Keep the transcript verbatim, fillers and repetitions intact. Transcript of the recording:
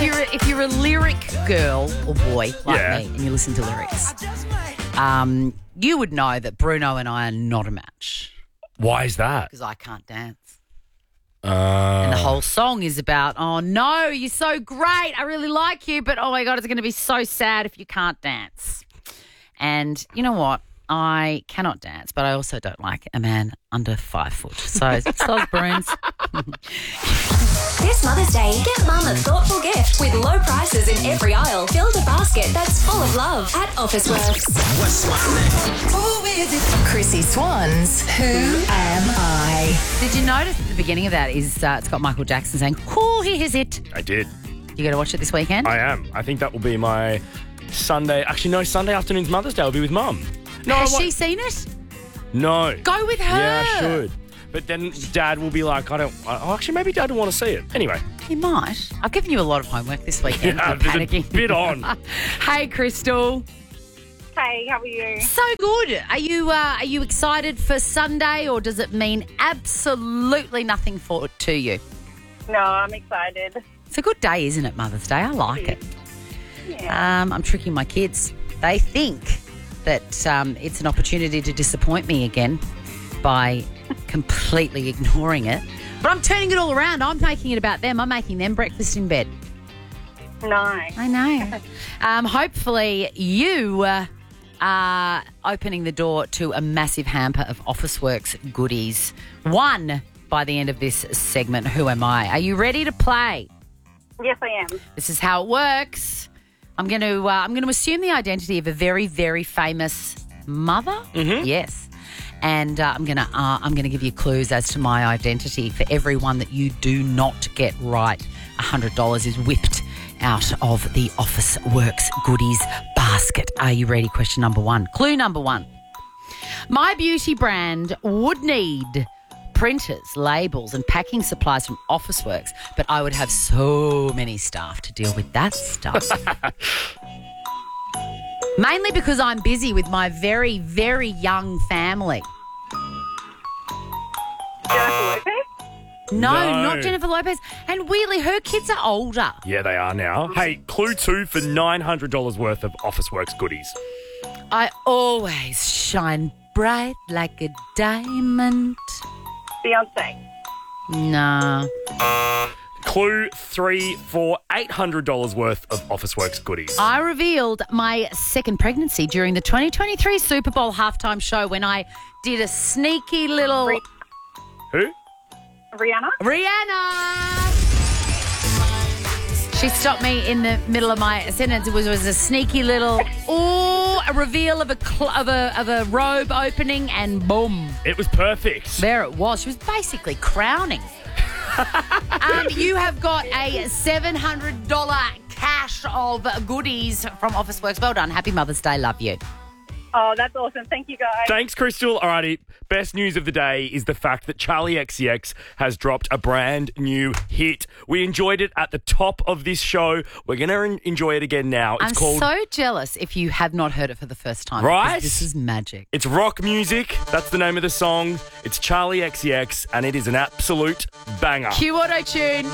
if you're if you're a lyric girl or boy like Yeah. me and you listen to lyrics, um, you would know that Bruno and I are not a match Why is that? because I can't dance. Uh, And the whole song is about, oh, no, you're so great. I really like you, but, oh, my God, it's going to be so sad if you can't dance. And you know what? I cannot dance, but I also don't like a man under five foot. So, soz Bruins. This Mother's Day, get Mum a thoughtful gift with low prices in every aisle. Build a basket that's full of love at Officeworks. What's my name? Who is it? Chrissy Swan's Who Am I? Did you notice at the beginning of that is uh, it's got Michael Jackson saying, cool, here's it. I did. You got to watch it this weekend? I am. I think that will be my Sunday. Actually, no, Sunday afternoon's Mother's Day. I'll be with Mum. No, Has I wa- she seen it? No. Go with her. Yeah, I should. But then Dad will be like, I don't. Oh, actually, maybe Dad will want to see it. Anyway. He might. I've given you a lot of homework this weekend. Yeah, You're there's a panicking. bit on. Hey, Crystal. Hey, how are you? So good. Are you uh, are you excited for Sunday, or does it mean absolutely nothing for to you? No, I'm excited. It's a good day, isn't it, Mother's Day? I like it. Yeah. Um, I'm tricking my kids. They think that um, it's an opportunity to disappoint me again by completely ignoring it. But I'm turning it all around. I'm making it about them. I'm making them breakfast in bed. Nice. I know. um, hopefully you uh, are opening the door to a massive hamper of Officeworks goodies. One by the end of this segment, Who Am I? Are you ready to play? Yes, I am. This is how it works. I'm going to uh, I'm going to assume the identity of a very, very famous mother. Mm-hmm. Yes. And uh, I'm going to uh, I'm going to give you clues as to my identity. For every one that you do not get right, one hundred dollars is whipped out of the Officeworks goodies basket. Are you ready? Question number one. Clue number one. My beauty brand would need printers, labels and packing supplies from Officeworks, but I would have so many staff to deal with that stuff. Mainly because I'm busy with my very, very young family. Jennifer Lopez? No, No. not Jennifer Lopez. And weirdly, her kids are older. Yeah, they are now. Hey, clue two for nine hundred dollars worth of Officeworks goodies. I always shine bright like a diamond. Beyonce. Nah. Clue three for eight hundred dollars worth of Officeworks goodies. I revealed my second pregnancy during the twenty twenty-three Super Bowl halftime show when I did a sneaky little... Re- Who? Rihanna? Rihanna! She stopped me in the middle of my sentence. It was, was a sneaky little, ooh, a reveal of a, cl- of a of a robe opening, and boom, It was perfect. there it was. She was basically crowning. um, you have got a seven hundred dollars cache of goodies from Officeworks. Well done. Happy Mother's Day. Love you. Oh, that's awesome. Thank you, guys. Thanks, Crystal. Alrighty, best news of the day is the fact that Charlie X C X has dropped a brand new hit. We enjoyed it at the top of this show. We're going to enjoy it again now. It's I'm called... so jealous if you have not heard it for the first time. Right? because This is magic. It's rock music. That's the name of the song. It's Charlie X C X, and it is an absolute banger. Cue auto-tune.